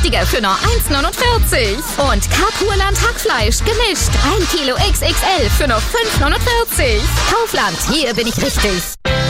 günstiger für nur 1,49. Und Carpurland Hackfleisch gemischt. 1 Kilo XXL für nur 5,49. Kaufland, hier bin ich richtig.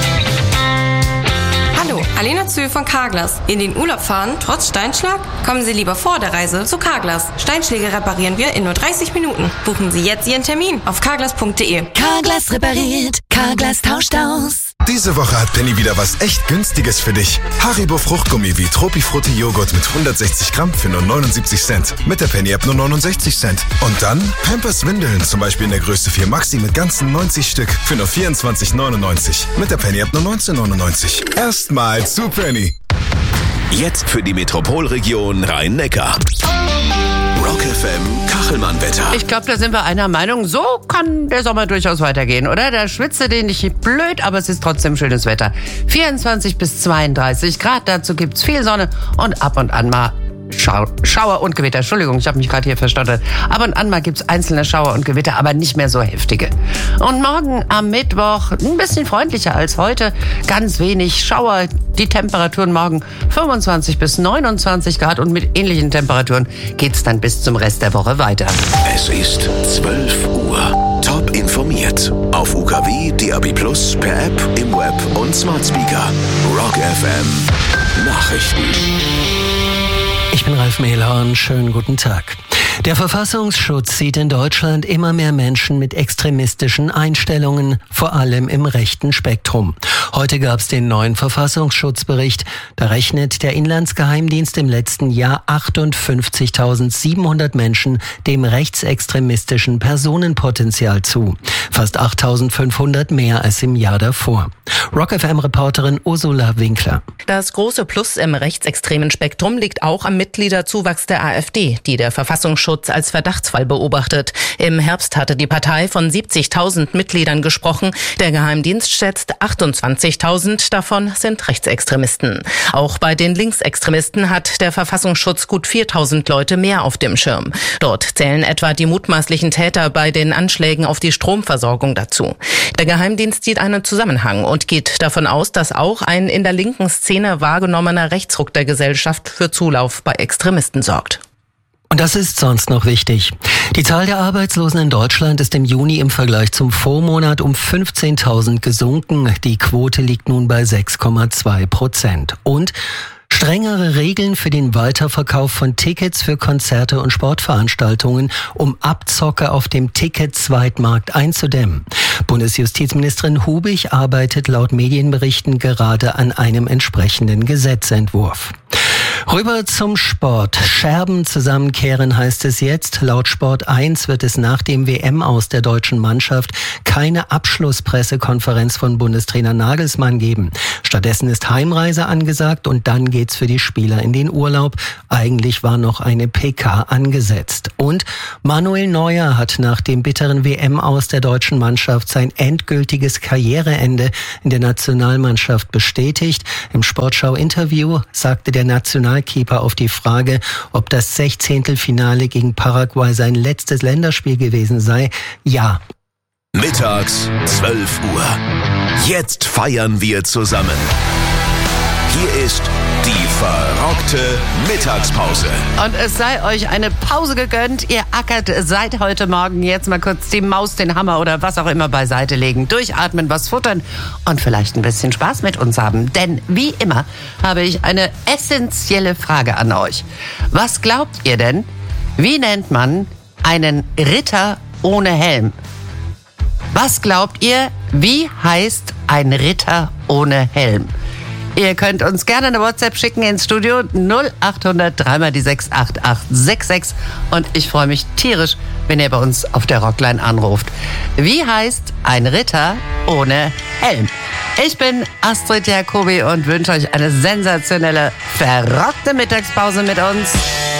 Hallo, Alena Zühl von Carglass. In den Urlaub fahren, trotz Steinschlag? Kommen Sie lieber vor der Reise zu Carglass. Steinschläge reparieren wir in nur 30 Minuten. Buchen Sie jetzt Ihren Termin auf carglass.de. Carglass repariert, Carglass tauscht aus. Diese Woche hat Penny wieder was echt Günstiges für dich. Haribo Fruchtgummi wie Tropifrutti Joghurt mit 160 Gramm für nur 79 Cent. Mit der Penny-App nur 69 Cent. Und dann Pampers Windeln, zum Beispiel in der Größe 4 Maxi mit ganzen 90 Stück für nur 24,99. Mit der Penny-App nur 19,99. Erstmal zu Penny. Jetzt für die Metropolregion Rhein-Neckar. Rock FM Kachelmann-Wetter. Ich glaube, da sind wir einer Meinung. So kann der Sommer durchaus weitergehen, oder? Da schwitzt den nicht blöd, aber es ist trotzdem schönes Wetter. 24 bis 32 Grad, dazu gibt's viel Sonne und ab und an mal Schauer und Gewitter. Entschuldigung, ich habe mich gerade hier verstottert. Ab und an mal gibt's einzelne Schauer und Gewitter, aber nicht mehr so heftige. Und morgen am Mittwoch ein bisschen freundlicher als heute. Ganz wenig Schauer. Die Temperaturen morgen 25 bis 29 Grad und mit ähnlichen Temperaturen geht's dann bis zum Rest der Woche weiter. Es ist 12 Uhr. Top informiert. Auf UKW, DAB+, per App, im Web und Smart Speaker. Rock FM Nachrichten. Ich bin Ralf Mehlhorn, schönen guten Tag. Der Verfassungsschutz sieht in Deutschland immer mehr Menschen mit extremistischen Einstellungen, vor allem im rechten Spektrum. Heute gab es den neuen Verfassungsschutzbericht. Da rechnet der Inlandsgeheimdienst im letzten Jahr 58.700 Menschen dem rechtsextremistischen Personenpotenzial zu. Fast 8.500 mehr als im Jahr davor. Rock FM-Reporterin Ursula Winkler. Das große Plus im rechtsextremen Spektrum liegt auch am Mitgliederzuwachs der AfD, die der Verfassungsschutz als Verdachtsfall beobachtet. Im Herbst hatte die Partei von 70.000 Mitgliedern gesprochen. Der Geheimdienst schätzt 28.000 davon sind Rechtsextremisten. Auch bei den Linksextremisten hat der Verfassungsschutz gut 4.000 Leute mehr auf dem Schirm. Dort zählen etwa die mutmaßlichen Täter bei den Anschlägen auf die Stromversorgung dazu. Der Geheimdienst sieht einen Zusammenhang und geht davon aus, dass auch ein in der linken Szene wahrgenommener Rechtsruck der Gesellschaft für Zulauf bei Extremisten sorgt. Und das ist sonst noch wichtig. Die Zahl der Arbeitslosen in Deutschland ist im Juni im Vergleich zum Vormonat um 15.000 gesunken. Die Quote liegt nun bei 6,2%. Und strengere Regeln für den Weiterverkauf von Tickets für Konzerte und Sportveranstaltungen, um Abzocke auf dem Ticket-Zweitmarkt einzudämmen. Bundesjustizministerin Hubig arbeitet laut Medienberichten gerade an einem entsprechenden Gesetzentwurf. Rüber zum Sport. Scherben zusammenkehren heißt es jetzt. Laut Sport 1 wird es nach dem WM-Aus der deutschen Mannschaft keine Abschlusspressekonferenz von Bundestrainer Nagelsmann geben. Stattdessen ist Heimreise angesagt und dann geht's für die Spieler in den Urlaub. Eigentlich war noch eine PK angesetzt. Und Manuel Neuer hat nach dem bitteren WM-Aus der deutschen Mannschaft sein endgültiges Karriereende in der Nationalmannschaft bestätigt. Im Sportschau-Interview sagte der Nationalkeeper auf die Frage, ob das 16. Finale gegen Paraguay sein letztes Länderspiel gewesen sei, ja. Mittags 12 Uhr. Jetzt feiern wir zusammen. Hier ist die verrockte Mittagspause. Und es sei euch eine Pause gegönnt. Ihr ackert seit heute Morgen jetzt mal kurz die Maus, den Hammer oder was auch immer beiseite legen. Durchatmen, was futtern und vielleicht ein bisschen Spaß mit uns haben. Denn wie immer habe ich eine essentielle Frage an euch. Was glaubt ihr denn, wie nennt man einen Ritter ohne Helm? Was glaubt ihr, wie heißt ein Ritter ohne Helm? Ihr könnt uns gerne eine WhatsApp schicken ins Studio 0800 3 die 68866 und ich freue mich tierisch, wenn ihr bei uns auf der Rockline anruft. Wie heißt ein Ritter ohne Helm? Ich bin Astrid Jacobi und wünsche euch eine sensationelle, verrockte Mittagspause mit uns.